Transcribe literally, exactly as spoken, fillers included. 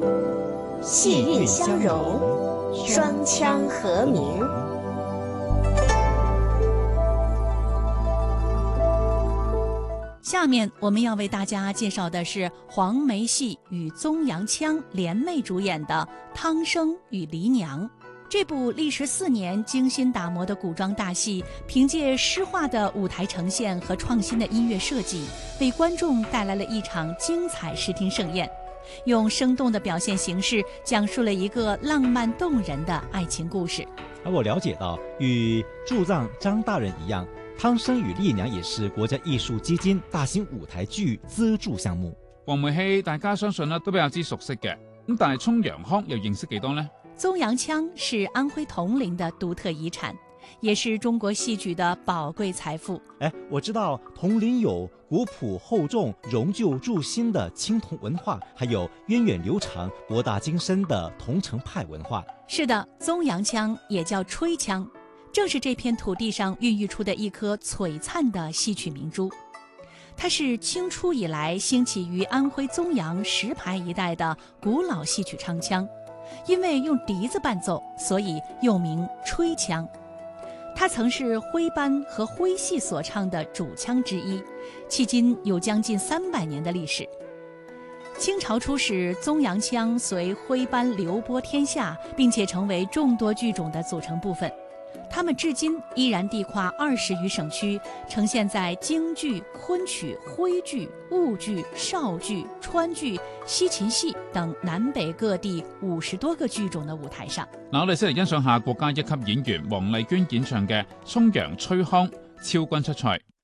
细韵相融，双腔和鸣。 下面我们要为大家介绍的是黄梅戏与宗阳腔联袂主演的《汤生与黎娘》。这部历时四年精心打磨的古装大戏，凭借诗化的舞台呈现和创新的音乐设计，为观众带来了一场精彩视听盛宴。用生动的表现形式，讲述了一个浪漫动人的爱情故事。 而我了解到，与驻藏张大人一样，《汤生與麗娘》也是國家藝術基金大型舞台劇資助項目。 黃梅戲大家相信咧都比較之熟悉嘅，咁但係沖陽腔又認識幾多呢？ 宗陽腔是安徽銅陵的獨特遺產，也是中國戲曲的寶貴財富。 哎，我知道銅陵有古樸厚重、融舊鑄新的青銅文化，還有源遠流長、博大精深的桐城派文化。 是的，宗陽腔也叫吹腔，正是這片土地上孕育出的一顆璀璨的戲曲明珠。它是清初以來興起於安徽宗陽石牌一帶的古老戲曲唱腔，因為用笛子伴奏，所以又名吹腔。它曾是徽班和徽戲所唱的主腔之一，迄今有將近三百年的歷史。清朝初時，宗陽腔隨徽班流播天下，並且成為眾多劇種的組成部分。它們至今依然地跨二十餘省區，呈現在京劇、昆曲、徽劇、婺劇、邵劇、川劇、西秦戲等南北各地五十多個劇種的舞台上。 嗱，我哋先嚟欣賞下國家一級演員黃麗娟演唱嘅《沖陽吹腔》，超君出塞。